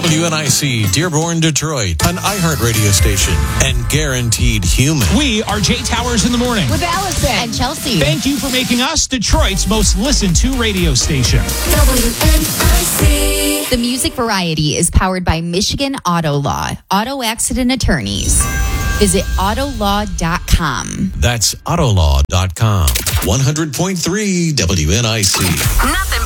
WNIC, Dearborn, Detroit, an iHeart radio station, and guaranteed human. We are Jay Towers in the morning. With Allison. And Chelsea. Thank you for making us Detroit's most listened to radio station. WNIC. The music variety is powered by Michigan Auto Law, auto accident attorneys. Visit autolaw.com. That's autolaw.com. 100.3 WNIC.